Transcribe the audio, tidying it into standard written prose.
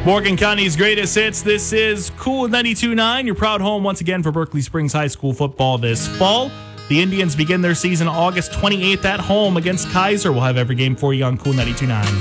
Morgan County's greatest hits. This is Cool 92.9, your proud home once again for Berkeley Springs High School football this fall. The Indians begin their season August 28th at home against Kaiser. We'll have every game for you on Cool 92.9.